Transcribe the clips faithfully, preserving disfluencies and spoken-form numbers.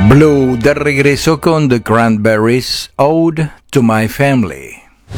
Blue de regreso con The Cranberries, Ode to My Family.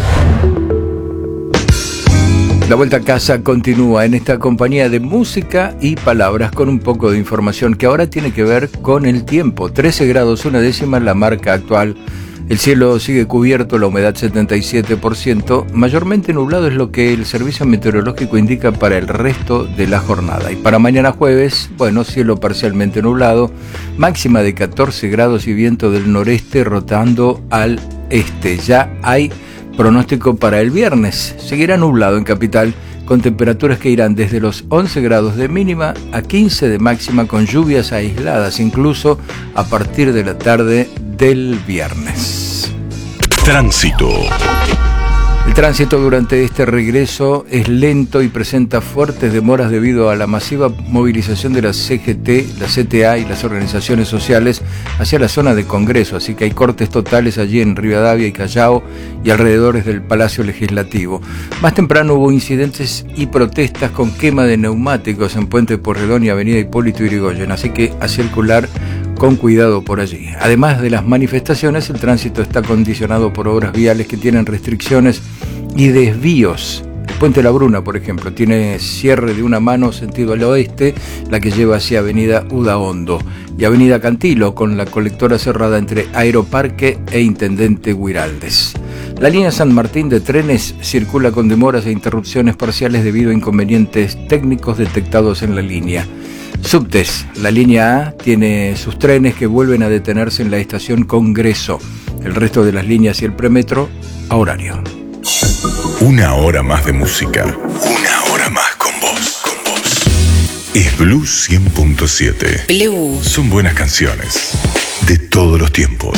La vuelta a casa continúa en esta compañía de música y palabras con un poco de información que ahora tiene que ver con el tiempo. trece grados una décima la marca actual. El cielo sigue cubierto, la humedad setenta y siete por ciento. Mayormente nublado es lo que el servicio meteorológico indica para el resto de la jornada. Y para mañana jueves, bueno, cielo parcialmente nublado, máxima de catorce grados y viento del noreste rotando al este. Ya hay pronóstico para el viernes. Seguirá nublado en capital, con temperaturas que irán desde los once grados de mínima a quince de máxima, con lluvias aisladas incluso a partir de la tarde del viernes. Tránsito. El tránsito durante este regreso es lento y presenta fuertes demoras debido a la masiva movilización de la C G T, la C T A y las organizaciones sociales hacia la zona de Congreso, así que hay cortes totales allí en Rivadavia y Callao y alrededores del Palacio Legislativo. Más temprano hubo incidentes y protestas con quema de neumáticos en Puente Porredón y Avenida Hipólito Yrigoyen, así que a circular con cuidado por allí. Además de las manifestaciones, el tránsito está condicionado por obras viales que tienen restricciones y desvíos. El Puente La Bruna, por ejemplo, tiene cierre de una mano sentido al oeste, la que lleva hacia Avenida Udaondo, y Avenida Cantilo, con la colectora cerrada entre Aeroparque e Intendente Guiraldes. La línea San Martín de trenes circula con demoras e interrupciones parciales debido a inconvenientes técnicos detectados en la línea. Subtes, la línea A tiene sus trenes que vuelven a detenerse en la estación Congreso. El resto de las líneas y el premetro a horario. Una hora más de música. Una hora más con vos. Con vos. Es Blue cien punto siete. Blue. Son buenas canciones de todos los tiempos.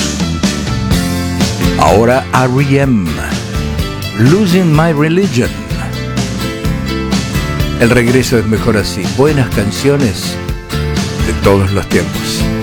Ahora R E M. Losing My Religion. El regreso es mejor así. Buenas canciones de todos los tiempos.